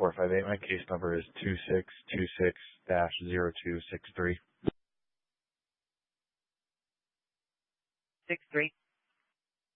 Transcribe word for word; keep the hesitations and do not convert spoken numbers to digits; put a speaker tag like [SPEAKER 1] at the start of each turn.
[SPEAKER 1] four five eight. My case number is two six two six dash zero two six three.
[SPEAKER 2] Six three.